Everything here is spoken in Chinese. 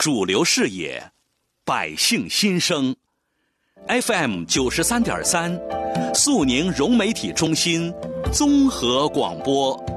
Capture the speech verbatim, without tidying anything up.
主流视野，百姓心声。F M 九十三点三，肃宁融媒体中心综合广播。